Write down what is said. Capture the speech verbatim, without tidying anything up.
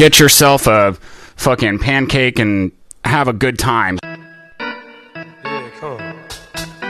get yourself a fucking pancake and have a good time.